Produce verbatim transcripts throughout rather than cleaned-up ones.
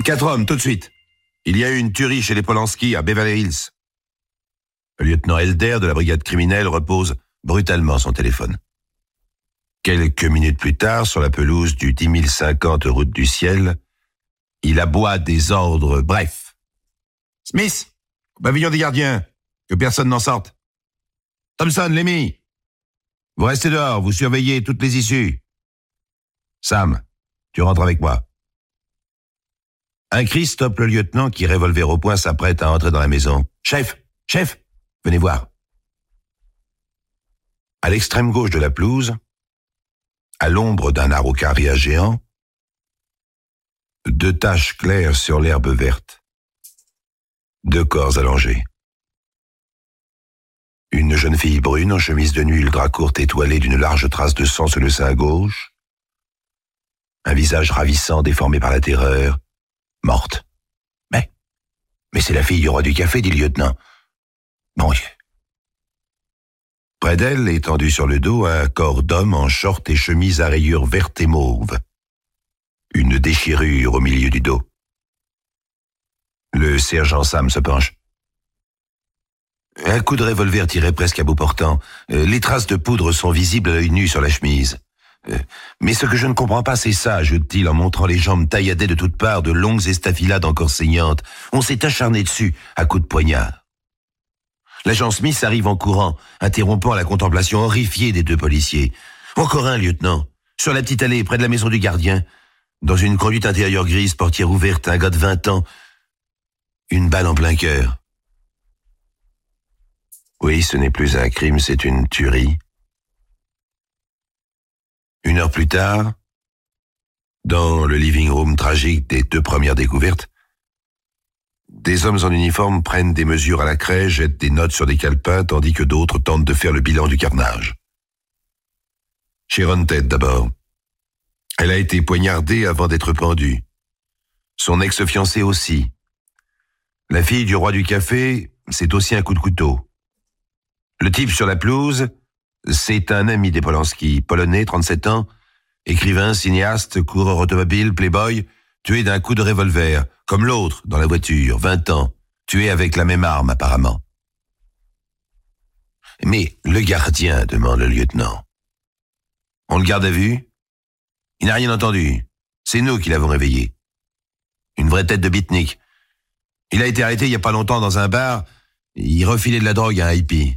Quatre hommes, tout de suite. Il y a eu une tuerie chez les Polanski à Beverly Hills. Le lieutenant Elder de la brigade criminelle repose brutalement son téléphone. Quelques minutes plus tard, sur la pelouse du dix mille cinquante route du ciel, il aboie des ordres brefs. Smith, pavillon des gardiens, que personne n'en sorte. Thompson, Lemmy, vous restez dehors, vous surveillez toutes les issues. Sam, tu rentres avec moi. Un cri stoppe le lieutenant qui, revolver au poing, s'apprête à entrer dans la maison. Chef, chef, venez voir. À l'extrême gauche de la pelouse, à l'ombre d'un araucaria géant, deux taches claires sur l'herbe verte, deux corps allongés. Une jeune fille brune en chemise de nuit ultra courte étoilée d'une large trace de sang sur le sein gauche, un visage ravissant déformé par la terreur, morte. Mais, mais c'est la fille du roi du café, dit le lieutenant. Bon Dieu. Près d'elle, étendu sur le dos, un corps d'homme en short et chemise à rayures vertes et mauves. Une déchirure au milieu du dos. Le sergent Sam se penche. Un coup de revolver tiré presque à bout portant. Euh, les traces de poudre sont visibles à l'œil nu sur la chemise. Euh, mais ce que je ne comprends pas, c'est ça, ajoute-t-il en montrant les jambes tailladées de toutes parts, de longues estafilades encore saignantes. On s'est acharné dessus à coups de poignard. L'agent Smith arrive en courant, interrompant la contemplation horrifiée des deux policiers. Encore un, lieutenant. Sur la petite allée, près de la maison du gardien. Dans une conduite intérieure grise, portière ouverte, un gars de vingt ans. Une balle en plein cœur. Oui, ce n'est plus un crime, c'est une tuerie. Une heure plus tard, dans le living room tragique des deux premières découvertes, des hommes en uniforme prennent des mesures à la craie, jettent des notes sur des calepins, tandis que d'autres tentent de faire le bilan du carnage. Sharon Tate d'abord. Elle a été poignardée avant d'être pendue. Son ex-fiancé aussi. La fille du roi du café, c'est aussi un coup de couteau. Le type sur la pelouse, c'est un ami des Polanski, polonais, trente-sept ans, écrivain, cinéaste, coureur automobile, playboy, tué d'un coup de revolver, comme l'autre dans la voiture, vingt ans, tué avec la même arme apparemment. Mais le gardien, demande le lieutenant. On le garde à vue? Il n'a rien entendu. C'est nous qui l'avons réveillé. Une vraie tête de beatnik. Il a été arrêté il n'y a pas longtemps dans un bar. Il refilait de la drogue à un hippie.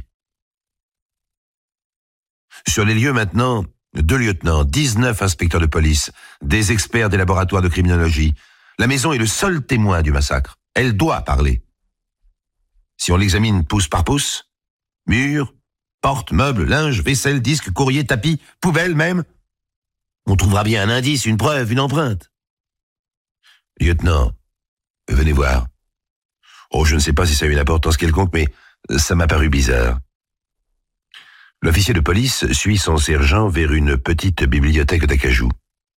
Sur les lieux maintenant, deux lieutenants, dix-neuf inspecteurs de police, des experts des laboratoires de criminologie. La maison est le seul témoin du massacre. Elle doit parler. Si on l'examine pouce par pouce, murs, portes, meubles, linge, vaisselle, disques, courrier, tapis, poubelle même, on trouvera bien un indice, une preuve, une empreinte. Lieutenant, venez voir. Oh, je ne sais pas si ça a une importance quelconque, mais ça m'a paru bizarre. L'officier de police suit son sergent vers une petite bibliothèque d'acajou.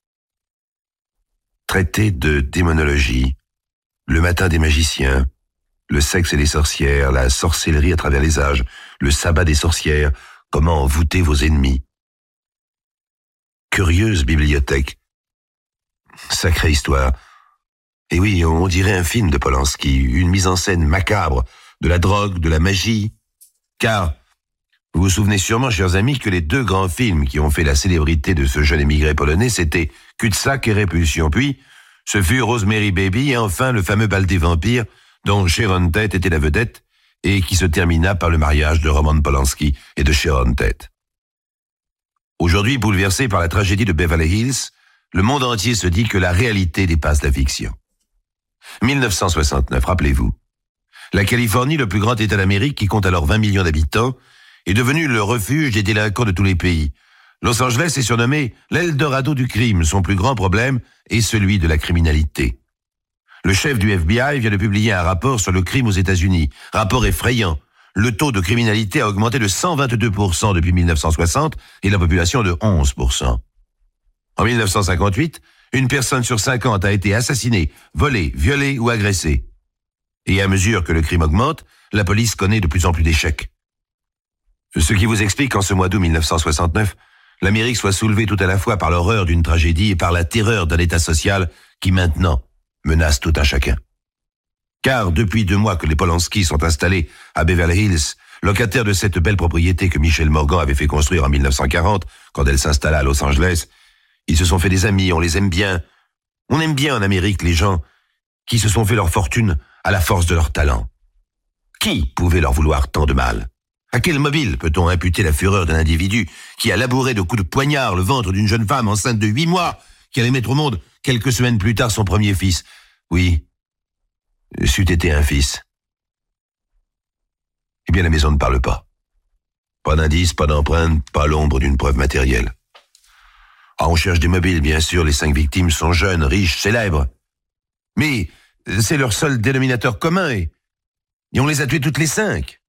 Traité de démonologie, le matin des magiciens, le sexe et les sorcières, la sorcellerie à travers les âges, le sabbat des sorcières, comment voûter vos ennemis. Curieuse bibliothèque. Sacrée histoire. Et oui, on dirait un film de Polanski, une mise en scène macabre, de la drogue, de la magie. Car vous vous souvenez sûrement, chers amis, que les deux grands films qui ont fait la célébrité de ce jeune émigré polonais, c'était Cul-de-sac et Répulsion. Puis, ce fut Rosemary Baby et enfin le fameux bal des vampires, dont Sharon Tate était la vedette et qui se termina par le mariage de Roman Polanski et de Sharon Tate. Aujourd'hui, bouleversé par la tragédie de Beverly Hills, le monde entier se dit que la réalité dépasse la fiction. mille neuf cent soixante-neuf, rappelez-vous. La Californie, le plus grand État d'Amérique qui compte alors vingt millions d'habitants, est devenu le refuge des délinquants de tous les pays. Los Angeles est surnommé l'Eldorado du crime. Son plus grand problème est celui de la criminalité. Le chef du F B I vient de publier un rapport sur le crime aux États-Unis. Rapport effrayant. Le taux de criminalité a augmenté de cent vingt-deux pour cent depuis mille neuf cent soixante et la population de onze pour cent. En mille neuf cent cinquante-huit, une personne sur cinquante a été assassinée, volée, violée ou agressée. Et à mesure que le crime augmente, la police connaît de plus en plus d'échecs. Ce qui vous explique qu'en ce mois d'août mille neuf cent soixante-neuf, l'Amérique soit soulevée tout à la fois par l'horreur d'une tragédie et par la terreur d'un État social qui maintenant menace tout un chacun. Car depuis deux mois que les Polanski sont installés à Beverly Hills, locataires de cette belle propriété que Michel Morgan avait fait construire en mille neuf cent quarante, quand elle s'installa à Los Angeles, ils se sont fait des amis, on les aime bien. On aime bien en Amérique les gens qui se sont fait leur fortune à la force de leur talent. Qui pouvait leur vouloir tant de mal? À quel mobile peut-on imputer la fureur d'un individu qui a labouré de coups de poignard le ventre d'une jeune femme enceinte de huit mois, qui allait mettre au monde quelques semaines plus tard son premier fils? Oui, c'eût été un fils. Eh bien, la maison ne parle pas. Pas d'indice, pas d'empreinte, pas l'ombre d'une preuve matérielle. Ah, on cherche des mobiles, bien sûr, les cinq victimes sont jeunes, riches, célèbres. Mais c'est leur seul dénominateur commun et, et on les a tués toutes les cinq.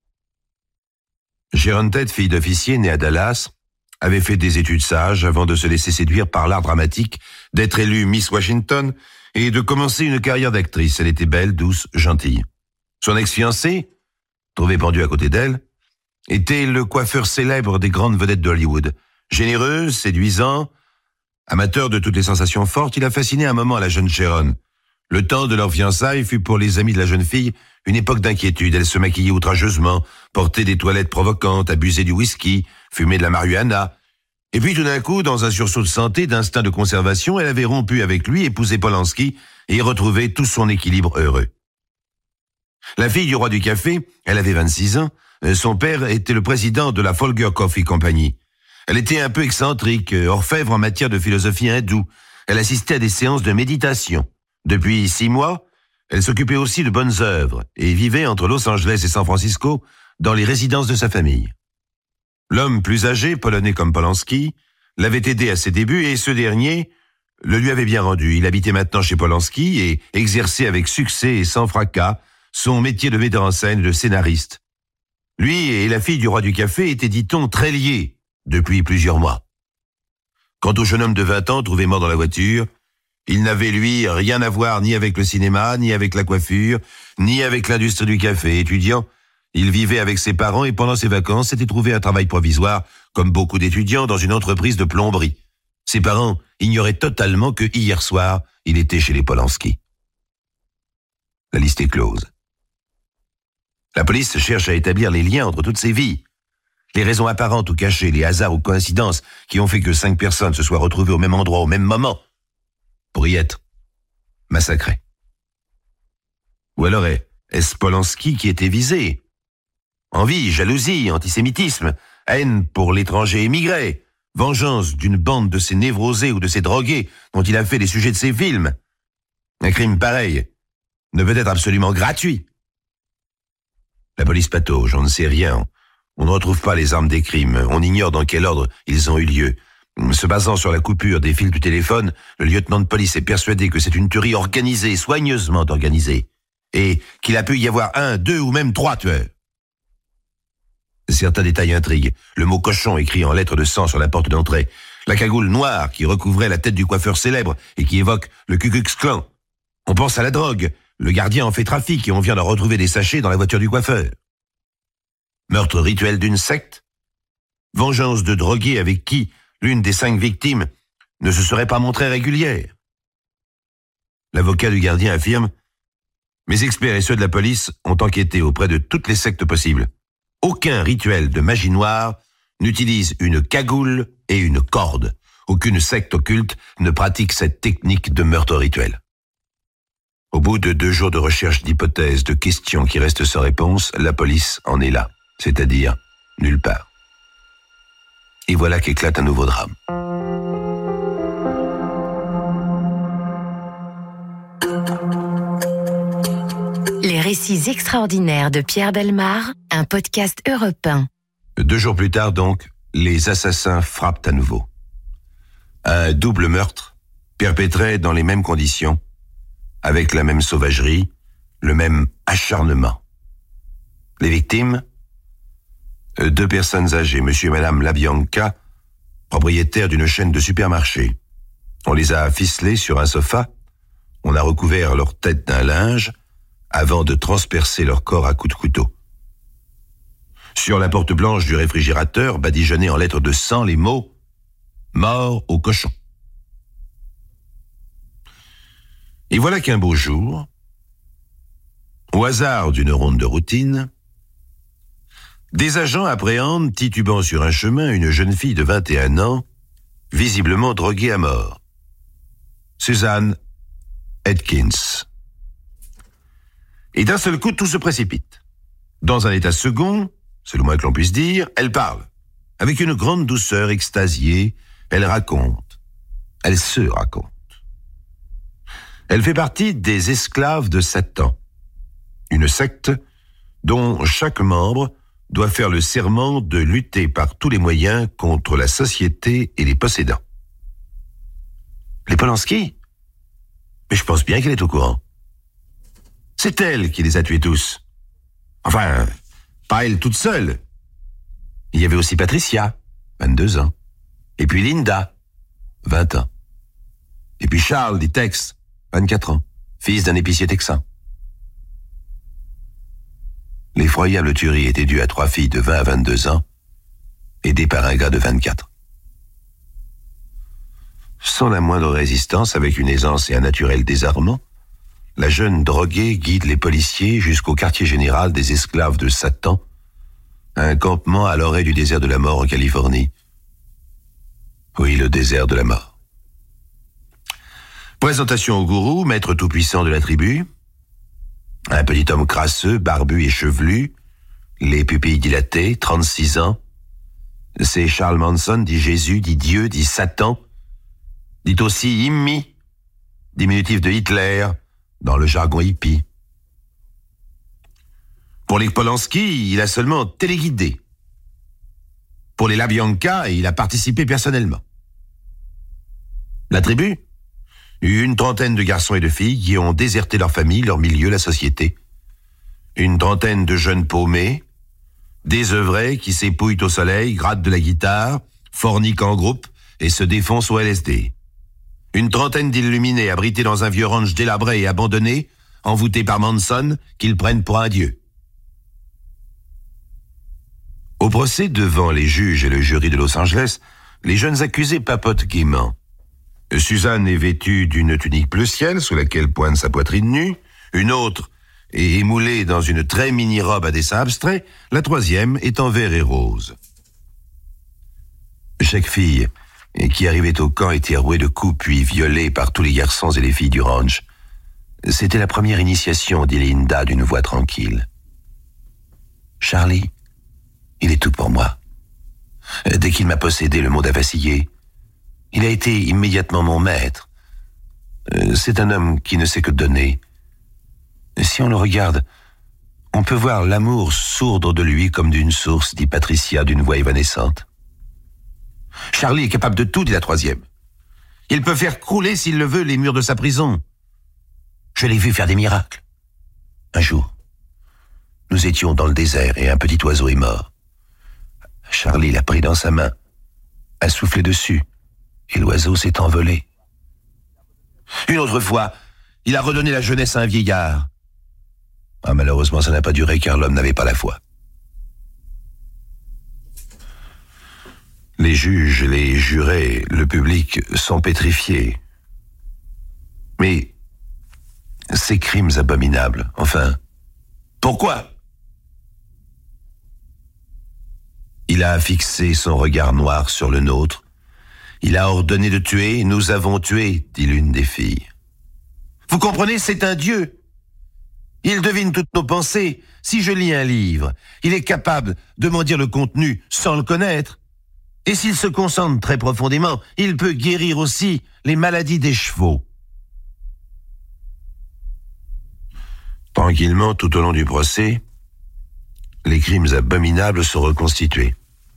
Sharon Tate, fille d'officier, née à Dallas, avait fait des études sages avant de se laisser séduire par l'art dramatique, d'être élue Miss Washington et de commencer une carrière d'actrice. Elle était belle, douce, gentille. Son ex-fiancé, trouvé pendu à côté d'elle, était le coiffeur célèbre des grandes vedettes d'Hollywood. Généreux, séduisant, amateur de toutes les sensations fortes, il a fasciné un moment la jeune Sharon. Le temps de leur fiançailles fut pour les amis de la jeune fille une époque d'inquiétude. Elle se maquillait outrageusement, portait des toilettes provocantes, abusait du whisky, fumait de la marijuana. Et puis tout d'un coup, dans un sursaut de santé, d'instinct de conservation, elle avait rompu avec lui, épousé Polanski et retrouvé tout son équilibre heureux. La fille du roi du café, elle avait vingt-six ans, son père était le président de la Folger Coffee Company. Elle était un peu excentrique, orfèvre en matière de philosophie hindoue. Elle assistait à des séances de méditation. Depuis six mois, elle s'occupait aussi de bonnes œuvres et vivait entre Los Angeles et San Francisco dans les résidences de sa famille. L'homme plus âgé, polonais comme Polanski, l'avait aidé à ses débuts et ce dernier le lui avait bien rendu. Il habitait maintenant chez Polanski et exerçait avec succès et sans fracas son métier de metteur en scène et de scénariste. Lui et la fille du roi du café étaient, dit-on, très liés depuis plusieurs mois. Quant au jeune homme de vingt ans trouvé mort dans la voiture, il n'avait, lui, rien à voir ni avec le cinéma, ni avec la coiffure, ni avec l'industrie du café. Étudiant, il vivait avec ses parents et pendant ses vacances s'était trouvé un travail provisoire, comme beaucoup d'étudiants, dans une entreprise de plomberie. Ses parents ignoraient totalement que hier soir, il était chez les Polanski. La liste est close. La police cherche à établir les liens entre toutes ces vies. Les raisons apparentes ou cachées, les hasards ou coïncidences qui ont fait que cinq personnes se soient retrouvées au même endroit au même moment pour y être massacrées. Ou alors est-ce Polanski qui était visé? Envie, jalousie, antisémitisme, haine pour l'étranger émigré, vengeance d'une bande de ces névrosés ou de ces drogués dont il a fait les sujets de ses films. Un crime pareil ne peut être absolument gratuit. La police patauge, on ne sait rien. On ne retrouve pas les armes des crimes. On ignore dans quel ordre ils ont eu lieu. Se basant sur la coupure des fils du téléphone, le lieutenant de police est persuadé que c'est une tuerie organisée, soigneusement organisée, et qu'il a pu y avoir un, deux ou même trois tueurs. Certains détails intriguent. Le mot cochon écrit en lettres de sang sur la porte d'entrée. La cagoule noire qui recouvrait la tête du coiffeur célèbre et qui évoque le Ku Klux Klan. On pense à la drogue. Le gardien en fait trafic et on vient de retrouver des sachets dans la voiture du coiffeur. Meurtre rituel d'une secte? Vengeance de drogués avec qui l'une des cinq victimes ne se serait pas montrée régulière? L'avocat du gardien affirme « Mes experts et ceux de la police ont enquêté auprès de toutes les sectes possibles. Aucun rituel de magie noire n'utilise une cagoule et une corde. Aucune secte occulte ne pratique cette technique de meurtre rituel. » Au bout de deux jours de recherche d'hypothèses, de questions qui restent sans réponse, la police en est là, c'est-à-dire nulle part. Et voilà qu'éclate un nouveau drame. Les récits extraordinaires de Pierre Bellemare, un podcast Europe un. Deux jours plus tard, donc, les assassins frappent à nouveau. Un double meurtre, perpétré dans les mêmes conditions, avec la même sauvagerie, le même acharnement. Les victimes? Deux personnes âgées, monsieur et madame Labianca, propriétaires d'une chaîne de supermarchés. On les a ficelés sur un sofa, on a recouvert leur tête d'un linge, avant de transpercer leur corps à coups de couteau. Sur la porte blanche du réfrigérateur, badigeonnés en lettres de sang, les mots « Mort au cochon ». Et voilà qu'un beau jour, au hasard d'une ronde de routine, des agents appréhendent, titubant sur un chemin, une jeune fille de vingt et un ans, visiblement droguée à mort. Susan Atkins. Et d'un seul coup, tout se précipite. Dans un état second, c'est le moins que l'on puisse dire, elle parle. Avec une grande douceur extasiée, elle raconte. Elle se raconte. Elle fait partie des esclaves de Satan, une secte dont chaque membre doit faire le serment de lutter par tous les moyens contre la société et les possédants. Les Polanski? Mais je pense bien qu'elle est au courant. C'est elle qui les a tués tous. Enfin, pas elle toute seule. Il y avait aussi Patricia, vingt-deux ans. Et puis Linda, vingt ans. Et puis Charles, dit Tex, vingt-quatre ans, fils d'un épicier texan. L'effroyable tuerie était due à trois filles de vingt à vingt-deux ans, aidées par un gars de vingt-quatre. Sans la moindre résistance, avec une aisance et un naturel désarmement, la jeune droguée guide les policiers jusqu'au quartier général des esclaves de Satan, un campement à l'orée du désert de la mort en Californie. Oui, le désert de la mort. Présentation au gourou, maître tout-puissant de la tribu. Un petit homme crasseux, barbu et chevelu, les pupilles dilatées, trente-six ans. C'est Charles Manson, dit Jésus, dit Dieu, dit Satan, dit aussi Immi, diminutif de Hitler, dans le jargon hippie. Pour les Polanski, il a seulement téléguidé. Pour les LaBianca, il a participé personnellement. La tribu? Une trentaine de garçons et de filles qui ont déserté leur famille, leur milieu, la société. Une trentaine de jeunes paumés, désœuvrés qui s'épouillent au soleil, grattent de la guitare, forniquent en groupe et se défoncent au L S D. Une trentaine d'illuminés abrités dans un vieux ranch délabré et abandonné, envoûtés par Manson, qu'ils prennent pour un dieu. Au procès devant les juges et le jury de Los Angeles, les jeunes accusés papotent gaiement. Suzanne est vêtue d'une tunique bleu ciel sous laquelle pointe sa poitrine nue, une autre est émoulée dans une très mini-robe à dessin abstrait, la troisième est en vert et rose. Chaque fille qui arrivait au camp était rouée de coups puis violée par tous les garçons et les filles du ranch. C'était la première initiation, dit Linda d'une voix tranquille. Charlie, il est tout pour moi. Dès qu'il m'a possédé, le monde a vacillé. Il a été immédiatement mon maître. C'est un homme qui ne sait que donner. Si on le regarde, on peut voir l'amour sourdre de lui comme d'une source, dit Patricia d'une voix évanescente. Charlie est capable de tout, dit la troisième. Il peut faire crouler, s'il le veut, les murs de sa prison. Je l'ai vu faire des miracles. Un jour, nous étions dans le désert et un petit oiseau est mort. Charlie l'a pris dans sa main, a soufflé dessus, et l'oiseau s'est envolé. Une autre fois, il a redonné la jeunesse à un vieillard. Ah, malheureusement, ça n'a pas duré car l'homme n'avait pas la foi. Les juges, les jurés, le public sont pétrifiés. Mais ces crimes abominables, enfin, pourquoi? Il a fixé son regard noir sur le nôtre. Il a ordonné de tuer, nous avons tué, dit l'une des filles. Vous comprenez, c'est un dieu. Il devine toutes nos pensées. Si je lis un livre, il est capable de m'en dire le contenu sans le connaître. Et s'il se concentre très profondément, il peut guérir aussi les maladies des chevaux. Tranquillement, tout au long du procès, les crimes abominables sont reconstitués.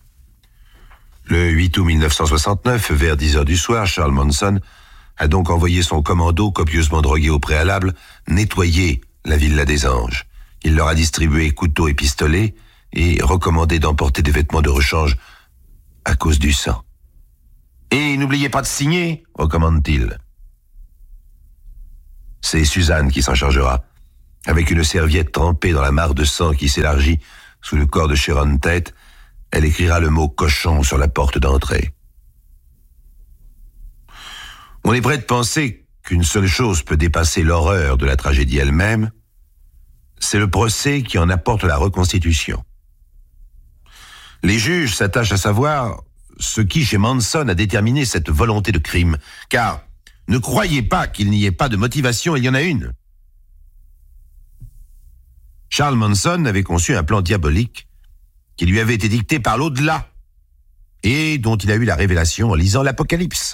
Le huit août mille neuf cent soixante-neuf, vers dix heures du soir, Charles Manson a donc envoyé son commando, copieusement drogué au préalable, nettoyer la Villa des Anges. Il leur a distribué couteaux et pistolets et recommandé d'emporter des vêtements de rechange à cause du sang. Et n'oubliez pas de signer, recommande-t-il. C'est Suzanne qui s'en chargera. Avec une serviette trempée dans la mare de sang qui s'élargit sous le corps de Sharon Tate, elle écrira le mot cochon sur la porte d'entrée. On est prêt de penser qu'une seule chose peut dépasser l'horreur de la tragédie elle-même, c'est le procès qui en apporte la reconstitution. Les juges s'attachent à savoir ce qui, chez Manson, a déterminé cette volonté de crime, car ne croyez pas qu'il n'y ait pas de motivation, il y en a une. Charles Manson avait conçu un plan diabolique qui lui avait été dicté par l'au-delà et dont il a eu la révélation en lisant l'Apocalypse.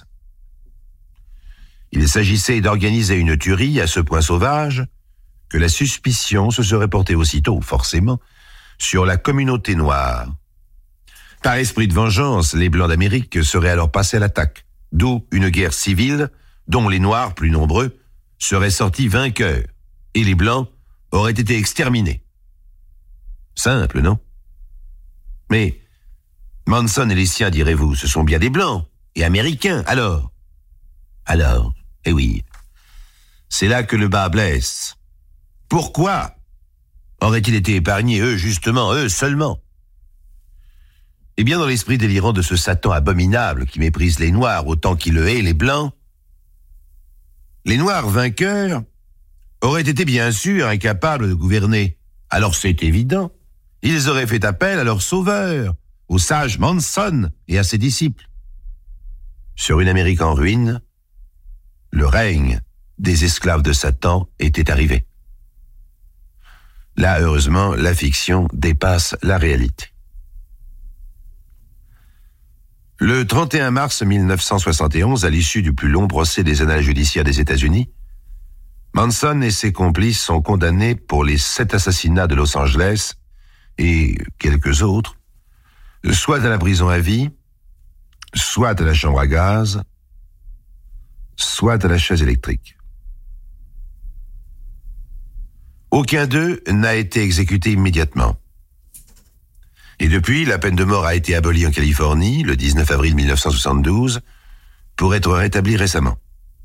Il s'agissait d'organiser une tuerie à ce point sauvage que la suspicion se serait portée aussitôt, forcément, sur la communauté noire. Par esprit de vengeance, les Blancs d'Amérique seraient alors passés à l'attaque, d'où une guerre civile dont les Noirs, plus nombreux, seraient sortis vainqueurs, et les Blancs auraient été exterminés. Simple, non? Mais Manson et les siens, direz-vous, ce sont bien des Blancs et Américains, alors Alors, eh oui, c'est là que le bas blesse. Pourquoi auraient-ils été épargnés, eux, justement, eux seulement? Eh bien, dans l'esprit délirant de ce Satan abominable qui méprise les Noirs autant qu'il le hait les Blancs, les Noirs vainqueurs auraient été bien sûr incapables de gouverner. Alors c'est évident, ils auraient fait appel à leur sauveur, au sage Manson et à ses disciples. Sur une Amérique en ruine, le règne des esclaves de Satan était arrivé. Là, heureusement, la fiction dépasse la réalité. Le trente et un mars mille neuf cent soixante et onze, à l'issue du plus long procès des annales judiciaires des États-Unis, Manson et ses complices sont condamnés pour les sept assassinats de Los Angeles et quelques autres, soit à la prison à vie, soit à la chambre à gaz, soit à la chaise électrique. Aucun d'eux n'a été exécuté immédiatement. Et depuis, la peine de mort a été abolie en Californie le dix-neuf avril mille neuf cent soixante-douze pour être rétablie récemment.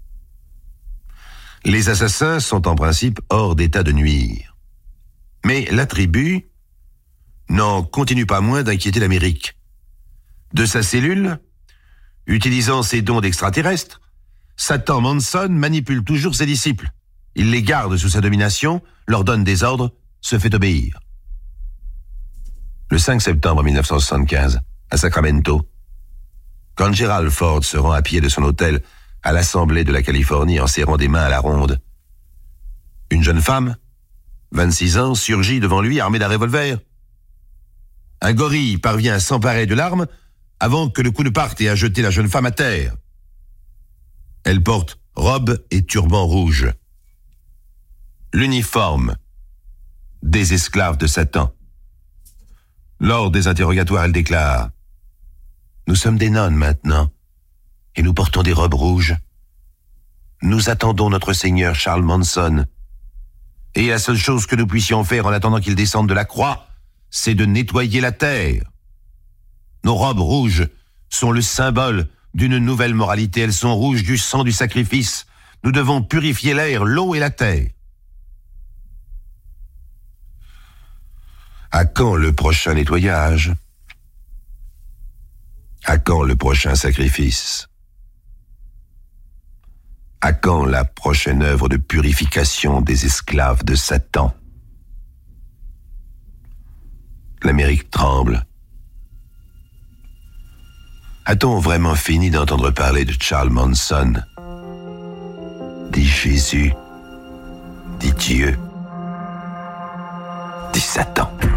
Les assassins sont en principe hors d'état de nuire. Mais la tribu n'en continue pas moins d'inquiéter l'Amérique. De sa cellule, utilisant ses dons d'extraterrestres, Satan Manson manipule toujours ses disciples. Il les garde sous sa domination, leur donne des ordres, se fait obéir. Le cinq septembre mille neuf cent soixante-quinze, à Sacramento, quand Gerald Ford se rend à pied de son hôtel à l'Assemblée de la Californie en serrant des mains à la ronde, une jeune femme, vingt-six ans, surgit devant lui armée d'un revolver. Un gorille parvient à s'emparer de l'arme avant que le coup ne parte et à jeter la jeune femme à terre. Elle porte robe et turban rouge. L'uniforme des esclaves de Satan. Lors des interrogatoires, elle déclare « Nous sommes des nonnes maintenant, et nous portons des robes rouges. Nous attendons notre Seigneur Charles Manson, et la seule chose que nous puissions faire en attendant qu'il descende de la croix, c'est de nettoyer la terre. Nos robes rouges sont le symbole d'une nouvelle moralité. Elles sont rouges du sang du sacrifice. Nous devons purifier l'air, l'eau et la terre. » À quand le prochain nettoyage? À quand le prochain sacrifice? À quand la prochaine œuvre de purification des esclaves de Satan? L'Amérique tremble. A-t-on vraiment fini d'entendre parler de Charles Manson? Dit Jésus, dit Dieu, dit Satan.